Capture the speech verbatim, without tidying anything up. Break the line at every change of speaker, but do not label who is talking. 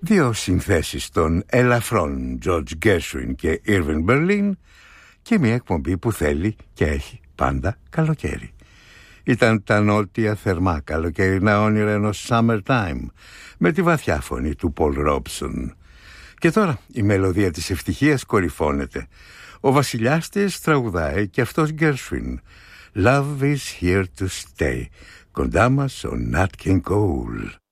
Δύο συνθέσεις των ελαφρών George Gershwin και Irving Berlin και μια εκπομπή που θέλει και έχει πάντα καλοκαίρι. Ήταν τα νότια θερμά καλοκαιρινά όνειρα ενός Summertime με τη βαθιά φωνή του Paul Robeson. Και τώρα η μελωδία της ευτυχίας κορυφώνεται. Ο βασιλιάς της τραγουδάει και αυτός Gershwin. Love is here to stay. Κοντά μας ο Nat King Cole.